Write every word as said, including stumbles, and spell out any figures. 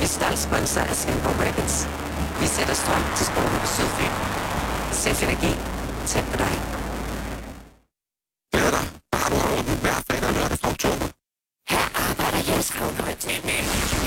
stolt sponsor af Svendborg Records. Vi sætter strøm til sporten på Sydfyn. Sæt energi tæt på dig. Glæder dig, bare du har åbent hver fredag og lørdag fra oktober. Her arbejder Jens Ravnhøj til med.